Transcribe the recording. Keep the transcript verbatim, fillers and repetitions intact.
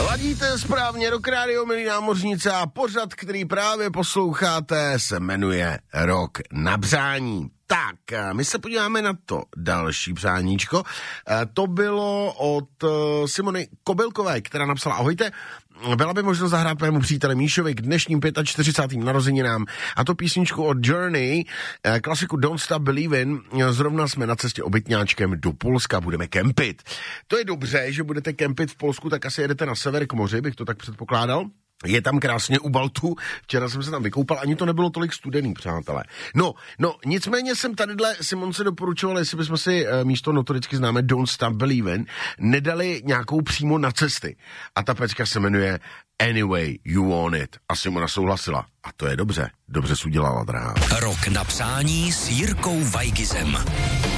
Ladíte správně Rock Radio, milí námořníci, a pořad, který právě posloucháte, se jmenuje Rok na přání. Tak, my se podíváme na to další přáníčko. To bylo od Simony Kobylkové, která napsala: ahojte, byla by možnost zahrát mému příteli Míšovi k dnešním čtyřicátým pátým narozeninám, a to písničku od Journey, klasiku Don't Stop Believin'. Zrovna jsme na cestě obytňáčkem do Polska, budeme kempit. To je dobře, že budete kempit v Polsku, tak asi jedete na sever k moři, bych to tak předpokládal. Je tam krásně u Baltu, včera jsem se tam vykoupal, ani to nebylo tolik studený, přátelé. No, no, nicméně jsem tadyhle Simonce doporučoval, jestli bychom si místo notoricky známe Don't Stop Believin' nedali nějakou přímo na cesty. A ta pecka se jmenuje Anyway You Want It. A Simona souhlasila. A to je dobře. Dobře jsi udělala, drahá. Rok na přání s Jirkou Weigizem.